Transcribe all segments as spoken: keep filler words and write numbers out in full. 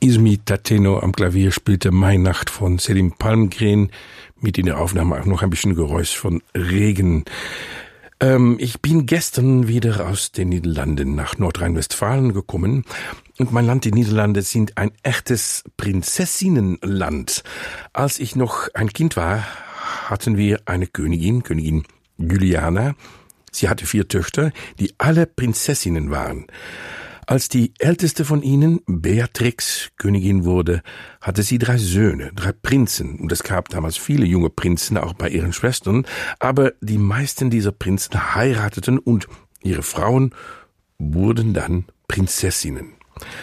Ismi Tateno am Klavier spielte Mainacht von Selim Palmgren, mit in der Aufnahme auch noch ein bisschen Geräusch von Regen. Ähm, ich bin gestern wieder aus den Niederlanden nach Nordrhein-Westfalen gekommen und mein Land, die Niederlande, sind ein echtes Prinzessinnenland. Als ich noch ein Kind war, hatten wir eine Königin, Königin Juliana. Sie hatte vier Töchter, die alle Prinzessinnen waren. Als die älteste von ihnen, Beatrix, Königin wurde, hatte sie drei Söhne, drei Prinzen. Und es gab damals viele junge Prinzen, auch bei ihren Schwestern. Aber die meisten dieser Prinzen heirateten und ihre Frauen wurden dann Prinzessinnen.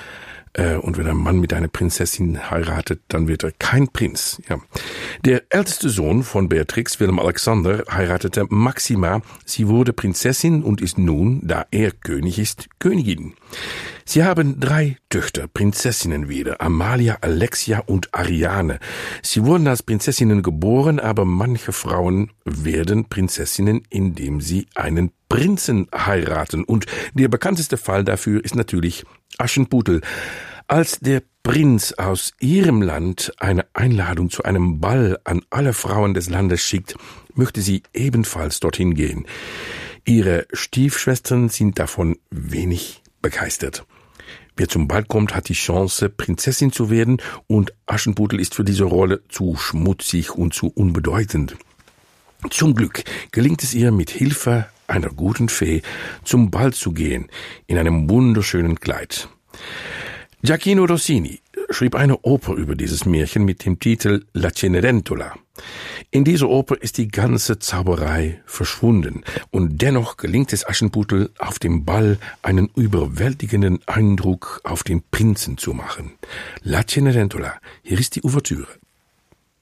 Und wenn ein Mann mit einer Prinzessin heiratet, dann wird er kein Prinz. Ja. Der älteste Sohn von Beatrix, Willem-Alexander, heiratete Maxima. Sie wurde Prinzessin und ist nun, da er König ist, Königin. Sie haben drei Töchter, Prinzessinnen wieder, Amalia, Alexia und Ariane. Sie wurden als Prinzessinnen geboren, aber manche Frauen werden Prinzessinnen, indem sie einen Prinzen heiraten. Und der bekannteste Fall dafür ist natürlich Aschenputtel. Als der Prinz aus ihrem Land eine Einladung zu einem Ball an alle Frauen des Landes schickt, möchte sie ebenfalls dorthin gehen. Ihre Stiefschwestern sind davon wenig begeistert. Wer zum Ball kommt, hat die Chance, Prinzessin zu werden, und Aschenputtel ist für diese Rolle zu schmutzig und zu unbedeutend. Zum Glück gelingt es ihr mit Hilfe einer guten Fee zum Ball zu gehen, in einem wunderschönen Kleid. Gioachino Rossini schrieb eine Oper über dieses Märchen mit dem Titel La Cenerentola. In dieser Oper ist die ganze Zauberei verschwunden, und dennoch gelingt es Aschenputtel, auf dem Ball einen überwältigenden Eindruck auf den Prinzen zu machen. La Cenerentola, hier ist die Ouvertüre.